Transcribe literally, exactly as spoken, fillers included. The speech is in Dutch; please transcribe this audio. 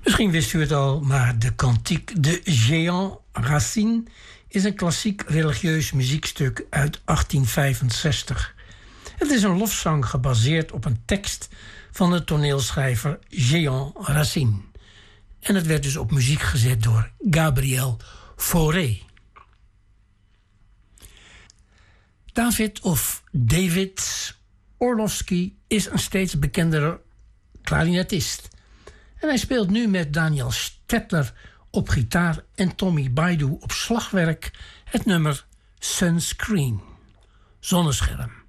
Misschien wist u het al, maar de Cantique de Jean Racine is een klassiek religieus muziekstuk uit achttien vijfenzestig. Het is een lofzang gebaseerd op een tekst van de toneelschrijver Jean Racine. En het werd dus op muziek gezet door Gabriel Fauré. David of David Orlowski is een steeds bekendere klarinetist. En hij speelt nu met Daniel Stettler op gitaar en Tommy Baidu op slagwerk het nummer Sunscreen, zonnescherm.